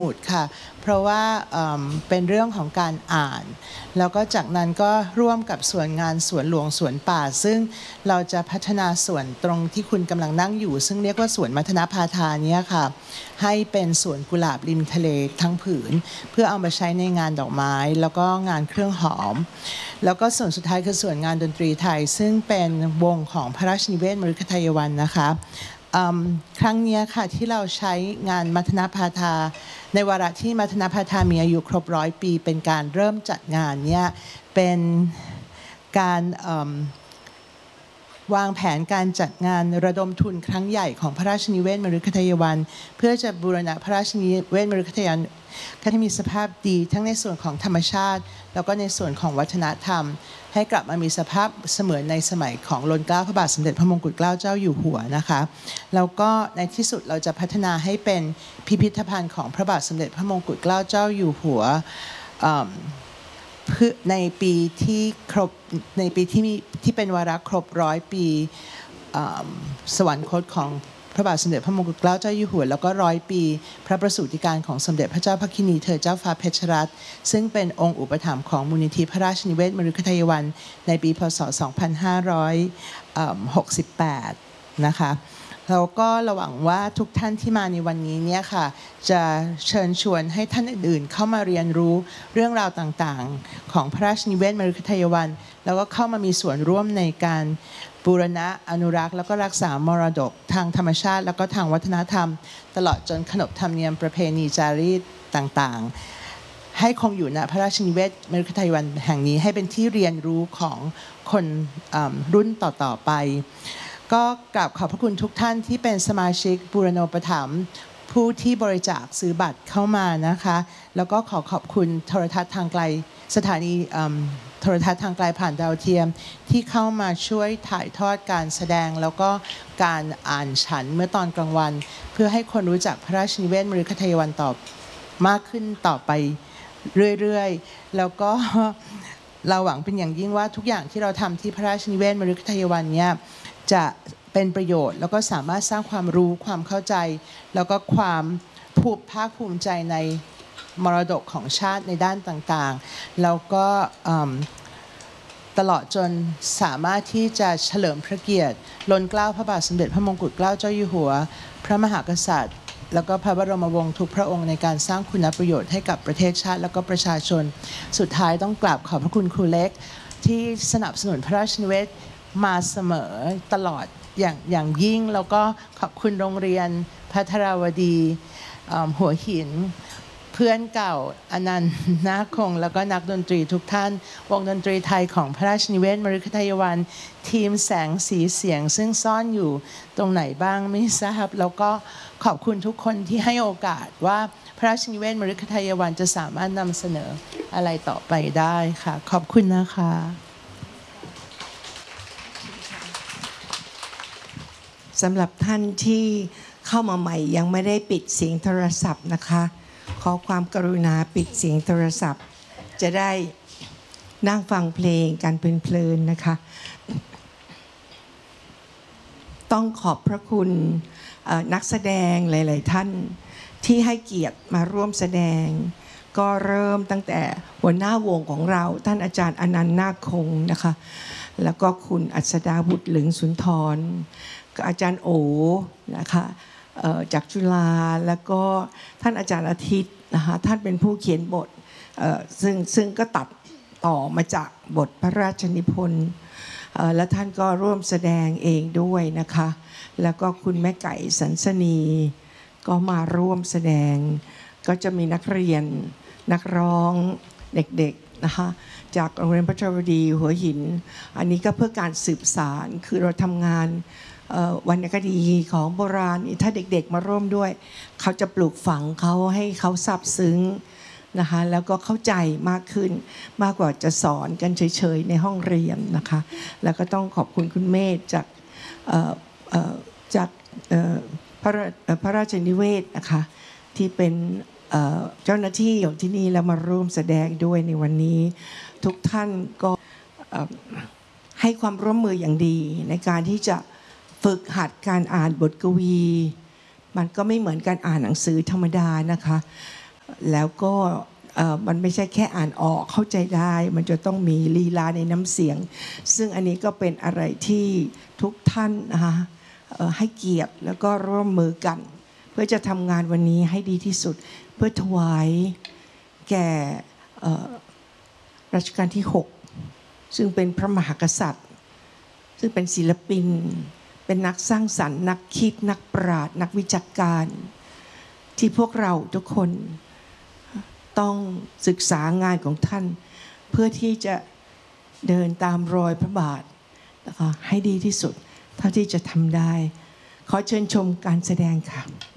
ค่ะเพราะว่าเป็นเรื่องของการอ่านแล้วก็จากนั้นก็ร่วมกับส่วนงานสวนหลวงสวนป่าซึ่งเราจะพัฒนาส่วนตรงที่คุณกำลังนั่งอยู่ซึ่งเรียกว่าสวนมัทนพาทาเนี่ยค่ะให้เป็นสวนกุหลาบริมทะเลทั้งผืนเพื่อเอามาใช้ในงานดอกไม้แล้วก็งานเครื่องหอมแล้วก็ส่วนสุดท้ายคือส่วนงานดนตรีไทยซึ่งเป็นวงของพระราชนิเวศมฤคทายวันนะคะครั้งนี้ค่ะที่เราใช้งานมัทนพาทาในวาระที่มัทนพาทามีอายุครบ100 ปีเป็นการเริ่มจัดงานเนี่ยเป็นการวางแผนการจัดงานระดมทุนครั้งใหญ่ของพระราชนิเวศมฤคทายวันเพื่อจะบูรณะพระราชนิเวศมฤคทายวันให้มีสภาพดีทั้งในส่วนของธรรมชาติแล้วก็ในส่วนของวัฒนธรรมให้กลับมามีสภาพเสมือนในสมัยของล้นเกล้าพระบาทสมเด็จพระมงกุฎเกล้าเจ้าอยู่หัวนะคะแล้วก็ในที่สุดเราจะพัฒนาให้เป็นพิพิธภัณฑ์ของพระบาทสมเด็จพระมงกุฎเกล้าเจ้าอยู่หัวในปีที่เป็นวาระครบ100 ปีสวรรคตของพระบาทสมเด็จพระมงกุฎเกล้าเจ้าอยู่หัวแล้วก็100 ปีพระประสูติการของสมเด็จพระเจ้าพระคินีเธอเจ้าฟ้าเพชรรัตน์ซึ่งเป็นองค์อุปถัมภ์ของมูลนิธิพระราชนิเวศมฤคทายวันในปีพ.ศ. 2568นะคะแล้วก็ระหวังว่าทุกท่านที่มาในวันนี้เนี่ยค่ะจะเชิญชวนให้ท่านอื่นๆเข้ามาเรียนรู้เรื่องราวต่างๆของพระราชนิเวศมฤคทายวันแล้วก็เข้ามามีส่วนร่วมในการบูรณะอนุรักษ์แล้วก็รักษามรดกทางธรรมชาติแล้วก็ทางวัฒนธรรมตลอดจนขนบธรรมเนียมประเพณีจารีตต่างๆให้คงอยู่ณพระราชนิเวศมฤคทายวันแห่งนี้ให้เป็นที่เรียนรู้ของคนรุ่นต่อๆไปก็กราบขอบพระคุณทุกท่านที่เป็นสมาชิกบูรณาอุปถัมภ์ผู้ที่บริจาคซื้อบัตรเข้ามานะคะแล้วก็ขอบคุณโทรทัศน์ทางไกลสถานีโทรทัศน์ทางไกลผ่านดาวเทียมที่เข้ามาช่วยถ่ายทอดการแสดงแล้วก็การอ่านฉันเมื่อตอนกลางวันเพื่อให้คนรู้จักพระราชนิเวศมฤคทายวันต่อมากขึ้นต่อไปเรื่อยๆแล้วก็เราหวังเป็นอย่างยิ่งว่าทุกอย่างที่เราทำที่พระราชนิเวศมฤคทายวันเนี่ยจะเป็นประโยชน์แล้วก็สามารถสร้างความรู้ความเข้าใจแล้วก็ความภาคภูมิใจในมรดกของชาติในด้านต่างๆแล้วก็ตลอดจนสามารถที่จะเฉลิมพระเกียรติล้นเกล้าพระบาทสมเด็จพระมงกุฎเกล้าเจ้าอยู่หัวพระมหากษัตริย์แล้วก็พระบรมวงศ์ทุกพระองค์ในการสร้างคุณประโยชน์ให้กับประเทศชาติแล้วก็ประชาชนสุดท้ายต้องกราบขอบพระคุณครูเล็กที่สนับสนุนพระราชนิเวศมาเสมอตลอดอย่างยิ่งแล้วก็ขอบคุณโรงเรียนภัทรวดีหัวหินเพื่อนเก่าอนันต์นาคงแล้วก็นักดนตรีทุกท่านวงดนตรีไทยของพระราชนิเวศมฤคทายวันทีมแสงสีเสียงซึ่งซ่อนอยู่ตรงไหนบ้างไม่ทราบแล้วก็ขอบคุณทุกคนที่ให้โอกาสว่าพระราชนิเวศมฤคทายวันจะสามารถนำเสนออะไรต่อไปได้ค่ะขอบคุณนะคะสำหรับท่านที่เข้ามาใหม่ยังไม่ได้ปิดเสียงโทรศัพท์นะคะขอความกรุณาปิดเสียงโทรศัพท์จะได้นั่งฟังเพลงกันเพลินๆนะคะต้องขอบพระคุณนักแสดงหลายๆท่านที่ให้เกียรติมาร่วมแสดงก็เริ่มตั้งแต่หัวหน้าวงของเราท่านอาจารย์อนันต์นาคคงนะคะแล้วก็คุณอัศดาบุตรเหลืองสุนทรอาจารย์โอนะคะจากจุฬาแล้วก็ท่านอาจารย์อาทิตย์นะคะท่านเป็นผู้เขียนบทซึ่งก็ตัดต่อมาจากบทพระราชนิพนธ์และท่านก็ร่วมแสดงเองด้วยนะคะแล้วก็คุณแม่ไก่สันสนีก็มาร่วมแสดงก็จะมีนักเรียนนักร้องเด็กๆนะคะจากโรงเรียนภัทรวดีหัวหินอันนี้ก็เพื่อการสืบสานคือเราทำงานวรรณคดีของโบราณถ้าเด็กๆมาร่วมด้วยเขาจะปลูกฝังเขาให้เขาซาบซึ้งนะคะแล้วก็เข้าใจมากขึ้นมากกว่าจะสอนกันเฉยๆในห้องเรียนนะคะแล้วก็ต้องขอบคุณคุณเมธจากพระราชนิเวศนะคะที่เป็นเจ้าหน้าที่ของที่นี่แล้วมาร่วมแสดงด้วยในวันนี้ทุกท่านก็ให้ความร่วมมืออย่างดีในการที่จะฝึกหัดการอ่านบทกวีมันก็ไม่เหมือนการอ่านหนังสือธรรมดานะคะแล้วก็มันไม่ใช่แค่อ่านออกเข้าใจได้มันจะต้องมีลีลาในน้ำเสียงซึ่งอันนี้ก็เป็นอะไรที่ทุกท่านนะคะให้เกียรติแล้วก็ร่วมมือกันเพื่อจะทำงานวันนี้ให้ดีที่สุดเพื่อถวายแก่รัชกาลที่6ซึ่งเป็นพระมหากษัตริย์ซึ่งเป็นศิลปินเป็นนักสร้างสรรค์นักคิดนักปราชญ์นักวิจารการที่พวกเราทุกคนต้องศึกษางานของท่านเพื่อที่จะเดินตามรอยพระบาทนะคะให้ดีที่สุดเท่าที่จะทำได้ขอเชิญชมการแสดงค่ะ